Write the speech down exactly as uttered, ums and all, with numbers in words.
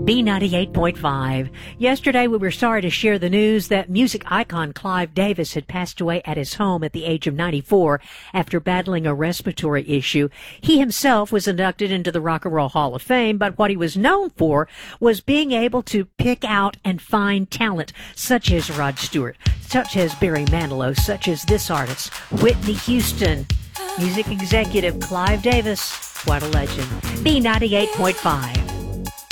B ninety-eight point five. Yesterday, we were sorry to share the news that music icon Clive Davis had passed away at his home at the age of ninety-four after battling a respiratory issue. He himself was inducted into the Rock and Roll Hall of Fame, but what he was known for was being able to pick out and find talent, such as Rod Stewart, such as Barry Manilow, such as this artist, Whitney Houston. Music executive Clive Davis, what a legend. B ninety-eight point five.